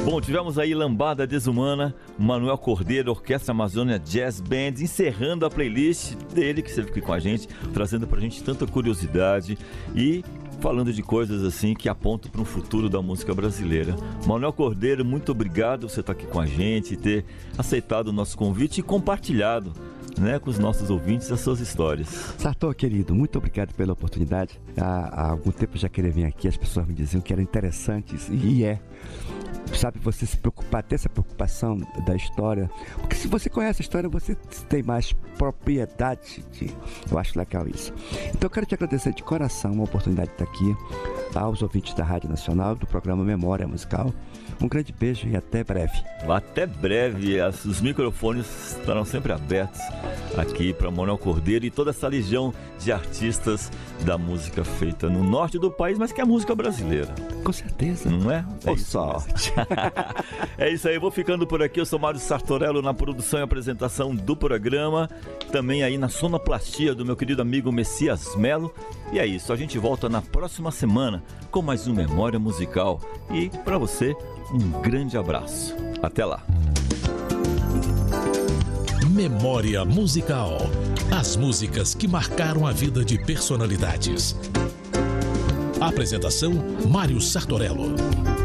Bom, tivemos aí Lambada Desumana, Manuel Cordeiro, Orquestra Amazônia Jazz Band, encerrando a playlist dele, que esteve aqui com a gente, trazendo pra gente tanta curiosidade e falando de coisas assim que apontam para um futuro da música brasileira. Manuel Cordeiro, muito obrigado por você estar aqui com a gente, ter aceitado o nosso convite e compartilhado, né, com os nossos ouvintes as suas histórias. Sartor, querido, muito obrigado pela oportunidade. Há algum tempo eu já queria vir aqui, as pessoas me diziam que era interessante, e é. Sabe, você se preocupar, ter essa preocupação da história, porque se você conhece a história, você tem mais propriedade de... Eu acho legal isso. Então eu quero te agradecer de coração a oportunidade de estar aqui, aos ouvintes da Rádio Nacional, do programa Memória Musical. Um grande beijo e até breve. Até breve. Os microfones estarão sempre abertos aqui para Manuel Cordeiro e toda essa legião de artistas da música feita no norte do país, mas que é a música brasileira. Com certeza. Não é? Por sorte. É isso aí, eu vou ficando por aqui. Eu sou Mário Sartorello na produção e apresentação do programa. Também aí na sonoplastia do meu querido amigo Messias Melo. E é isso, a gente volta na próxima semana com mais um Memória Musical. E para você, um grande abraço. Até lá. Memória Musical. As músicas que marcaram a vida de personalidades. Apresentação: Mário Sartorello.